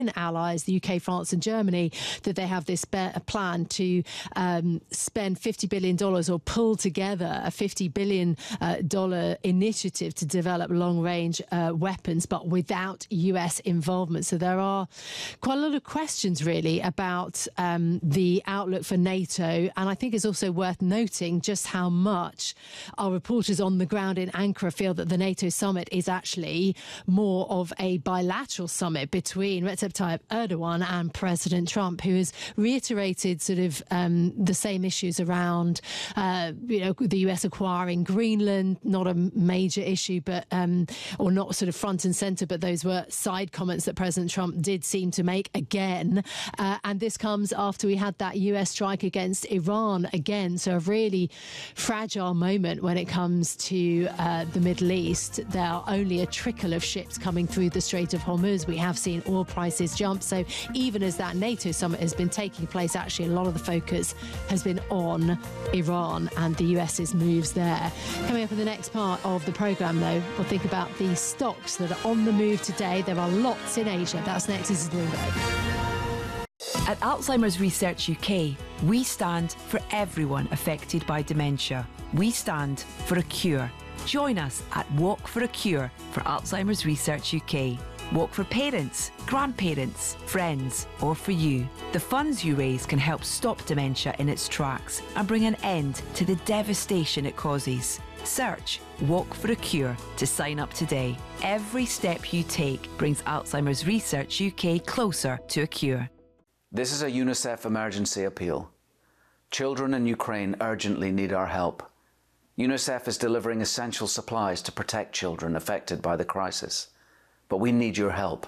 allies, the UK, France and Germany, that they have this plan to spend $50 billion or pull together a $50 billion initiative to develop long-range weapons, but without US involvement. So there are quite a lot of questions, really, about the outlook for NATO. And I think it's also worth noting just how much our reporters on the ground in Ankara feel that the NATO summit is actually more of a bilateral summit between Recep Tayyip Erdogan and President Trump, who has reiterated sort of the same issues around, the US acquiring Greenland, not a major issue, but or not sort of front and centre, but those were side comments that President Trump did seem to make again. And this comes after we had that US strike against Iran again. So a really fragile moment when it comes to the Middle East. There are only a trickle of ships coming through the Strait of Hormuz. We have seen oil prices jump. So even as that NATO summit has been taking place, actually a lot of the focus has been on Iran and the US's moves there. Coming up in the next part of the programme, though, we'll think about the stocks that are on the move today. There are lots in Asia. That's next. This is Bloomberg. At Alzheimer's Research UK, we stand for everyone affected by dementia. We stand for a cure. Join us at Walk for a Cure for Alzheimer's Research UK. Walk for parents, grandparents, friends, or for you. The funds you raise can help stop dementia in its tracks and bring an end to the devastation it causes. Search Walk for a Cure to sign up today. Every step you take brings Alzheimer's Research UK closer to a cure. This is a UNICEF emergency appeal. Children in Ukraine urgently need our help. UNICEF is delivering essential supplies to protect children affected by the crisis. But we need your help.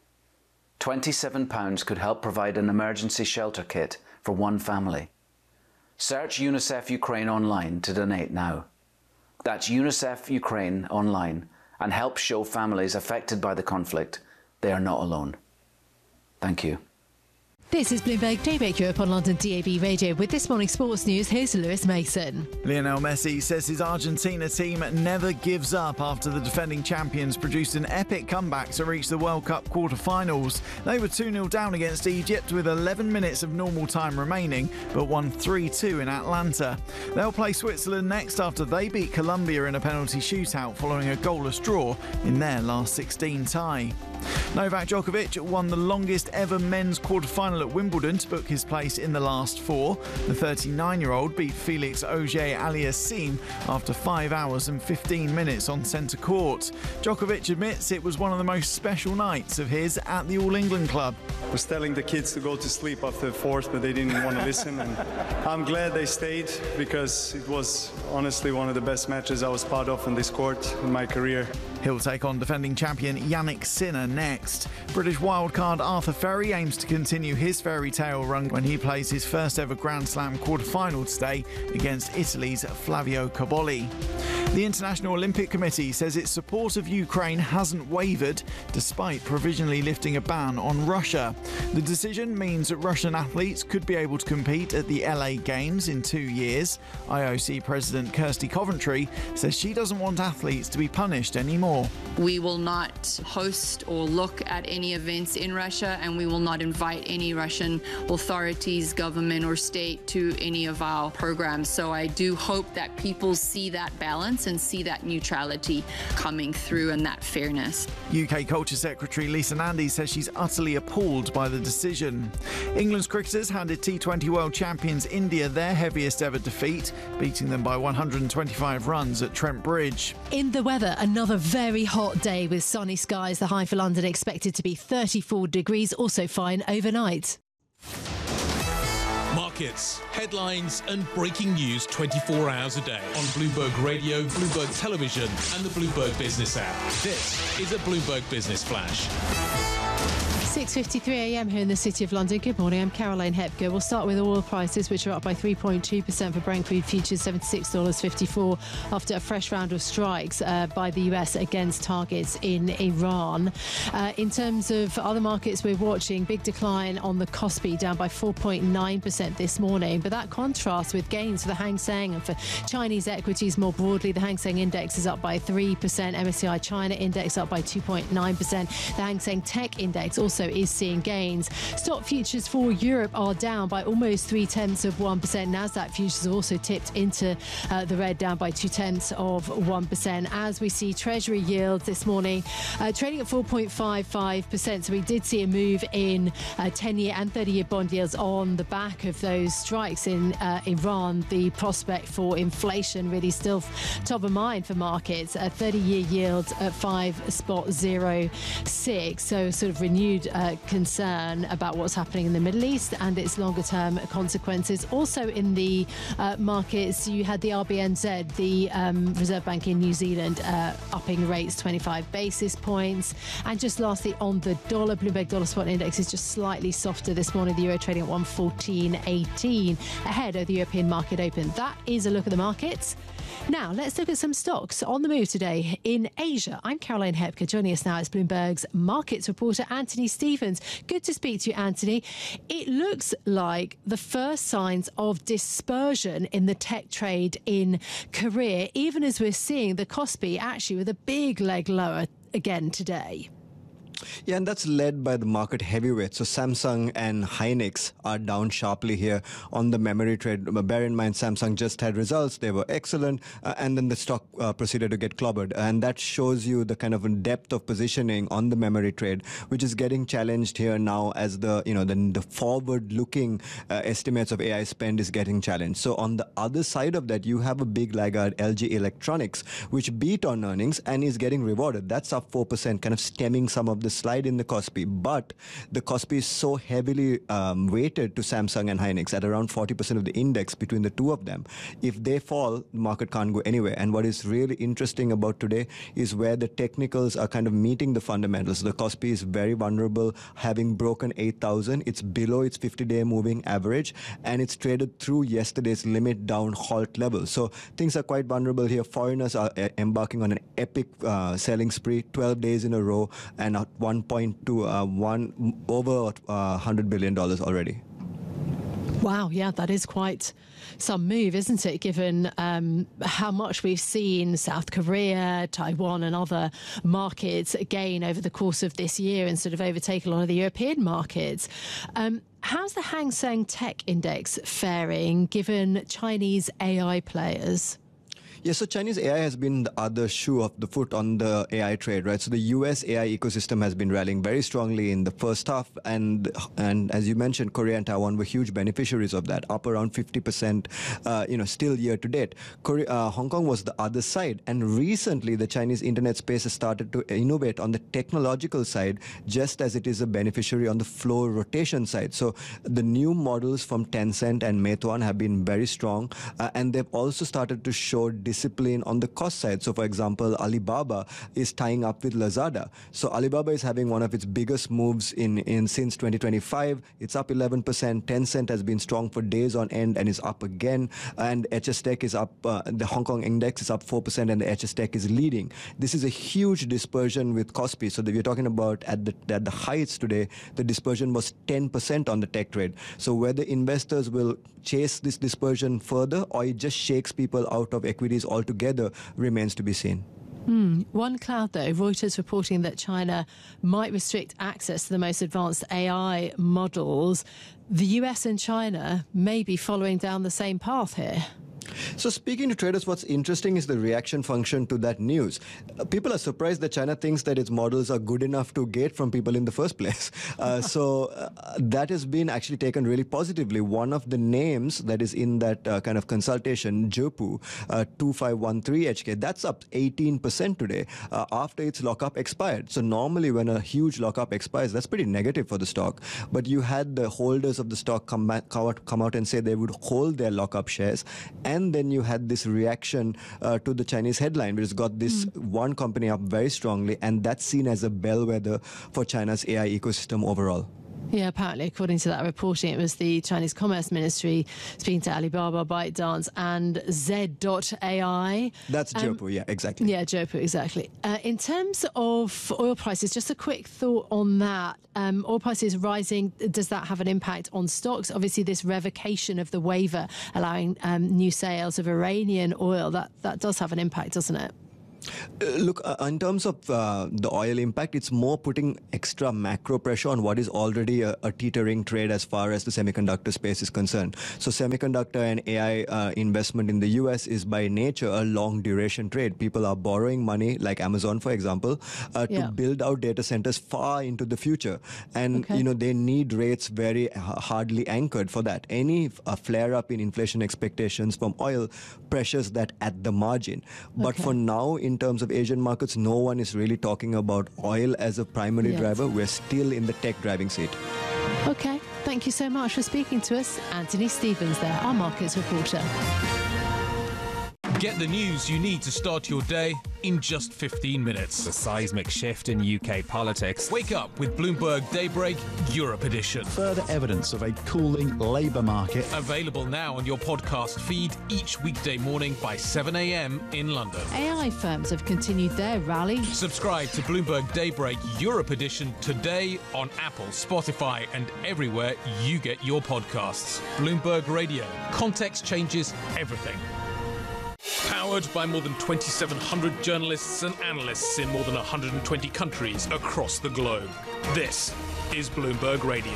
£27 could help provide an emergency shelter kit for one family. Search UNICEF Ukraine online to donate now. That's UNICEF Ukraine online, and help show families affected by the conflict they are not alone. Thank you. This is Bloomberg Daybreak Europe on London DAB Radio. With this morning's sports news, here's Lewis Mason. Lionel Messi says his Argentina team never gives up after the defending champions produced an epic comeback to reach the World Cup quarter-finals. They were 2-0 down against Egypt with 11 minutes of normal time remaining, but won 3-2 in Atlanta. They'll play Switzerland next after they beat Colombia in a penalty shootout following a goalless draw in their last 16 tie. Novak Djokovic won the longest ever men's quarter-final at Wimbledon to book his place in the last four. The 39-year-old beat Felix Auger-Aliassime after 5 hours and 15 minutes on centre court. Djokovic admits it was one of the most special nights of his at the All England club. I was telling the kids to go to sleep after the fourth, but they didn't want to listen. And I'm glad they stayed because it was honestly one of the best matches I was part of on this court in my career. He'll take on defending champion Yannick Sinner next. British wildcard Arthur Ferry aims to continue his fairy tale run when he plays his first ever Grand Slam quarter-final today against Italy's Flavio Cobolli. The International Olympic Committee says its support of Ukraine hasn't wavered despite provisionally lifting a ban on Russia. The decision means that Russian athletes could be able to compete at the LA Games in 2 years. IOC President Kirsty Coventry says she doesn't want athletes to be punished anymore. We will not host or look at any events in Russia, and we will not invite any Russian authorities, government or state to any of our programs. So I do hope that people see that balance and see that neutrality coming through and that fairness. UK Culture Secretary Lisa Nandy says she's utterly appalled by the decision. England's cricketers handed T20 world champions India their heaviest ever defeat, beating them by 125 runs at Trent Bridge. In the weather, another very hot day with sunny skies. The high for London expected to be 34 degrees, also fine overnight. Markets, headlines and breaking news 24 hours a day on Bloomberg Radio, Bloomberg Television and the Bloomberg Business app. This is a Bloomberg Business Flash. 6:53 a.m. here in the City of London. Good morning, I'm Caroline Hepker. We'll start with oil prices, which are up by 3.2% for Brent crude futures, $76.54 after a fresh round of strikes by the US against targets in Iran. In terms of other markets we're watching, big decline on the Kospi, down by 4.9% this morning. But that contrasts with gains for the Hang Seng and for Chinese equities more broadly. The Hang Seng index is up by 3%. MSCI China index up by 2.9%. The Hang Seng Tech index also also is seeing gains. Stock futures for Europe are down by almost 0.3%. Nasdaq futures also tipped into the red, down by 0.2%. As we see Treasury yields this morning trading at 4.55%. So we did see a move in 10-year and 30-year bond yields on the back of those strikes in Iran. The prospect for inflation really still top of mind for markets. A 30-year yield at 5.06. So sort of renewed concern about what's happening in the Middle East and its longer-term consequences. Also in the markets, you had the RBNZ, the Reserve Bank in New Zealand, upping rates 25 basis points. And just lastly, on the dollar, Bloomberg Dollar Spot Index is just slightly softer this morning. The euro trading at 114.18 ahead of the European market open. That is a look at the markets. Now, let's look at some stocks on the move today in Asia. I'm Caroline Hepker. Joining us now is Bloomberg's markets reporter, Anthony Stevens. Good to speak to you, Anthony. It looks like the first signs of dispersion in the tech trade in Korea, even as we're seeing the Kospi actually with a big leg lower again today. Yeah, and that's led by the market heavyweights. So Samsung and Hynix are down sharply here on the memory trade. Bear in mind, Samsung just had results. They were excellent. And then the stock proceeded to get clobbered. And that shows you the kind of depth of positioning on the memory trade, which is getting challenged here now as the forward-looking estimates of AI spend is getting challenged. So on the other side of that, you have a big laggard, LG Electronics, which beat on earnings and is getting rewarded. That's up 4%, kind of stemming some of the slide in the Kospi, but the Kospi is so heavily weighted to Samsung and Hynix at around 40% of the index between the two of them. If they fall, the market can't go anywhere. And what is really interesting about today is where the technicals are kind of meeting the fundamentals. The Kospi is very vulnerable, having broken 8,000. It's below its 50-day moving average, and it's traded through yesterday's limit down halt level. So things are quite vulnerable here. Foreigners are embarking on an epic selling spree, 12 days in a row, and over $100 billion already. Wow, yeah, that is quite some move, isn't it, given how much we've seen South Korea, Taiwan and other markets gain over the course of this year and sort of overtake a lot of the European markets. How's the Hang Seng Tech Index faring, given Chinese AI players? Yeah, so Chinese AI has been the other shoe of the foot on the AI trade, right? So the US AI ecosystem has been rallying very strongly in the first half. And as you mentioned, Korea and Taiwan were huge beneficiaries of that, up around 50%, still year to date. Hong Kong was the other side. And recently, the Chinese internet space has started to innovate on the technological side, just as it is a beneficiary on the flow rotation side. So the new models from Tencent and Meituan have been very strong. And they've also started to show discipline on the cost side. So, for example, Alibaba is tying up with Lazada. So Alibaba is having one of its biggest moves in since 2025. It's up 11%. Tencent has been strong for days on end and is up again. And HS Tech is up. The Hong Kong index is up 4%, and the HS Tech is leading. This is a huge dispersion with Kospi. So we're talking about at the heights today, the dispersion was 10% on the tech trade. So whether investors will chase this dispersion further or it just shakes people out of equities altogether remains to be seen. One cloud, though, Reuters reporting that China might restrict access to the most advanced AI models. The US and China may be following down the same path here. So speaking to traders, what's interesting is the reaction function to that news. People are surprised that China thinks that its models are good enough to gate from people in the first place. That has been actually taken really positively. One of the names that is in that kind of consultation, Zhepu, 2513 HK, that's up 18% today after its lockup expired. So normally when a huge lockup expires, that's pretty negative for the stock. But you had the holders of the stock come out and say they would hold their lockup shares. And then you had this reaction to the Chinese headline, which has got this one company up very strongly, and that's seen as a bellwether for China's AI ecosystem overall. Yeah, apparently, according to that reporting, it was the Chinese Commerce Ministry speaking to Alibaba, ByteDance and Z.ai. That's Zhepu, yeah, exactly. Yeah, Zhepu, exactly. In terms of oil prices, just a quick thought on that. Oil prices rising, does that have an impact on stocks? Obviously, this revocation of the waiver allowing new sales of Iranian oil, that does have an impact, doesn't it? Look, in terms of the oil impact, it's more putting extra macro pressure on what is already a teetering trade as far as the semiconductor space is concerned. So semiconductor and AI investment in the US is by nature a long duration trade. People are borrowing money, like Amazon, for example, to build out data centers far into the future. And, they need rates very hardly anchored for that. Any flare up in inflation expectations from oil pressures that at the margin. But for now, in terms of Asian markets, no one is really talking about oil as a primary driver. We're still in the tech driving seat. Okay, thank you so much for speaking to us. Anthony Stevens there, our markets reporter. Get the news you need to start your day in just 15 minutes. The seismic shift in UK politics. Wake up with Bloomberg Daybreak Europe Edition. Further evidence of a cooling labour market. Available now on your podcast feed each weekday morning by 7 a.m. in London. AI firms have continued their rally. Subscribe to Bloomberg Daybreak Europe Edition today on Apple, Spotify, and everywhere you get your podcasts. Bloomberg Radio. Context changes everything. Powered by more than 2,700 journalists and analysts in more than 120 countries across the globe. This is Bloomberg Radio.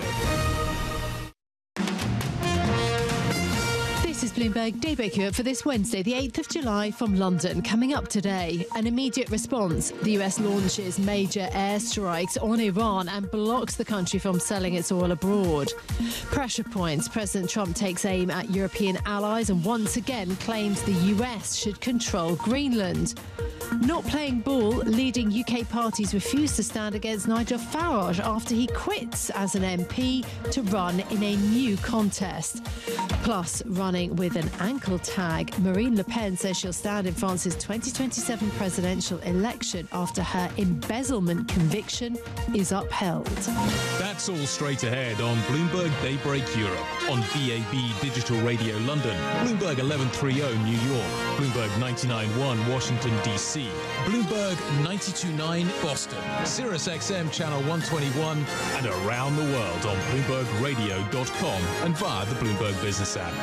This is Bloomberg Daybreak Europe for this Wednesday, the 8th of July from London. Coming up today, an immediate response. The US launches major airstrikes on Iran and blocks the country from selling its oil abroad. Pressure points. President Trump takes aim at European allies and once again claims the US should control Greenland. Not playing ball, leading UK parties refuse to stand against Nigel Farage after he quits as an MP to run in a new contest. Plus, running with an ankle tag, Marine Le Pen says she'll stand in France's 2027 presidential election after her embezzlement conviction is upheld. That's all straight ahead on Bloomberg Daybreak Europe, on DAB Digital Radio London, Bloomberg 1130 New York, Bloomberg 99.1 Washington, D.C., Bloomberg 92.9 Boston, Sirius XM Channel 121, and around the world on BloombergRadio.com and via the Bloomberg Business app.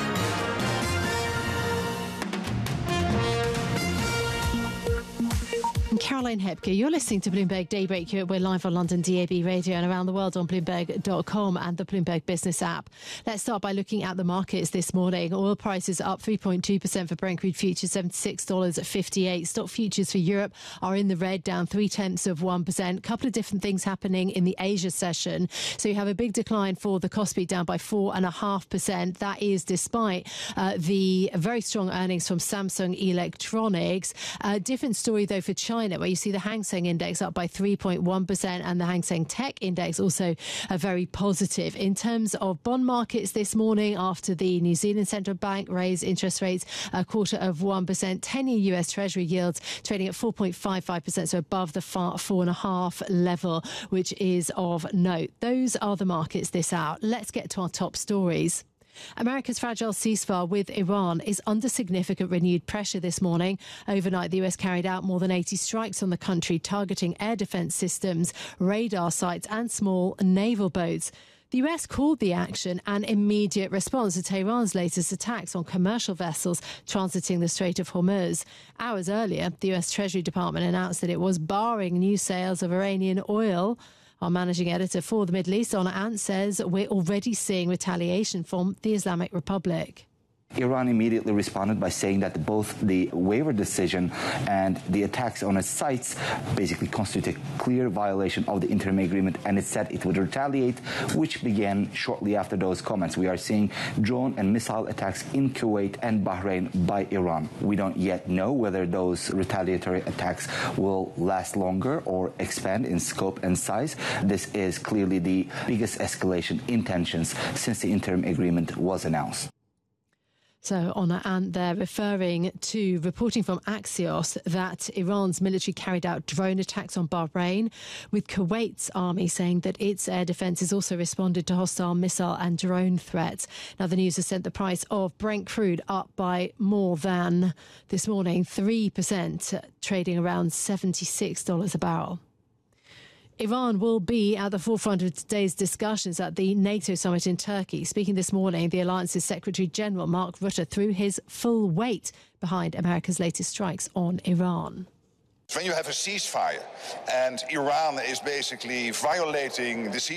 I'm Caroline Hepke. You're listening to Bloomberg Daybreak Europe. We're live on London DAB Radio and around the world on Bloomberg.com and the Bloomberg Business app. Let's start by looking at the markets this morning. Oil prices up 3.2% for Brent crude futures, $76.58. Stock futures for Europe are in the red, down 0.3%. A couple of different things happening in the Asia session. So you have a big decline for the Kospi, down by 4.5%. That is despite the very strong earnings from Samsung Electronics. Different story, though, for China, where you see the Hang Seng Index up by 3.1% and the Hang Seng Tech Index also very positive. In terms of bond markets this morning, after the New Zealand Central Bank raised interest rates 0.25%, 10-year US Treasury yields trading at 4.55%, so above the 4.5 level, which is of note. Those are the markets this hour. Let's get to our top stories. America's fragile ceasefire with Iran is under significant renewed pressure this morning. Overnight, the US carried out more than 80 strikes on the country, targeting air defense systems, radar sites and small naval boats. The US called the action an immediate response to Tehran's latest attacks on commercial vessels transiting the Strait of Hormuz. Hours earlier, the US Treasury Department announced that it was barring new sales of Iranian oil. Our managing editor for the Middle East, Honor Ant, says we're already seeing retaliation from the Islamic Republic. Iran immediately responded by saying that both the waiver decision and the attacks on its sites basically constitute a clear violation of the interim agreement, and it said it would retaliate, which began shortly after those comments. We are seeing drone and missile attacks in Kuwait and Bahrain by Iran. We don't yet know whether those retaliatory attacks will last longer or expand in scope and size. This is clearly the biggest escalation in tensions since the interim agreement was announced. So Honor Ant there referring to reporting from Axios that Iran's military carried out drone attacks on Bahrain, with Kuwait's army saying that its air defence has also responded to hostile missile and drone threats. Now, the news has sent the price of Brent crude up by more than, this morning, 3%, trading around $76 a barrel. Iran will be at the forefront of today's discussions at the NATO summit in Turkey. Speaking this morning, the alliance's Secretary General Mark Rutte threw his full weight behind America's latest strikes on Iran. When you have a ceasefire and Iran is basically violating the ceasefire,